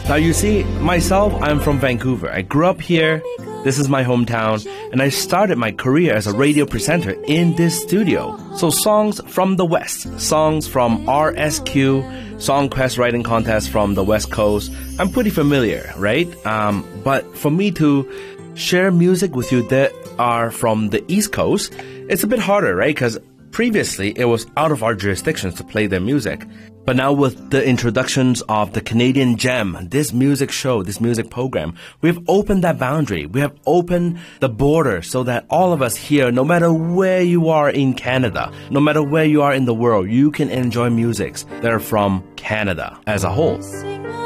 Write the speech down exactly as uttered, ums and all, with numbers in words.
Now, you see, myself, I'm from Vancouver. I grew up here. This is my hometown. And I started my career as a radio presenter in this studio. So songs from the West, songs from R S Q, Songquest writing contest from the West Coast, I'm pretty familiar, right? Um, but for me to share music with you that are from the East Coast, it's a bit harder, right? Because previously, it was out of our jurisdictions to play their music. But now with the introductions of the Canadian Gem, this music show, this music program, we've opened that boundary. We have opened the border so that all of us here, no matter where you are in Canada, no matter where you are in the world, you can enjoy musics that are from Canada as a whole.